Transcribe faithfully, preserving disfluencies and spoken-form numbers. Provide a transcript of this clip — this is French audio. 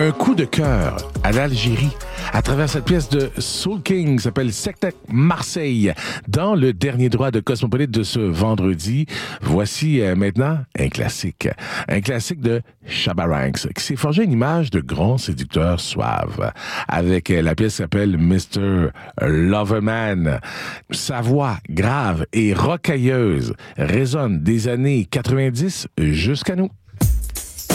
un coup de cœur à l'Algérie à travers cette pièce de Soul King qui s'appelle Sectac Marseille dans le dernier droit de Cosmopolite de ce vendredi. Voici euh, maintenant un classique. Un classique de Shabba Ranks qui s'est forgé une image de grand séducteur suave avec euh, la pièce qui s'appelle mister Loverman. Sa voix grave et rocailleuse résonne des années quatre-vingt-dix jusqu'à nous.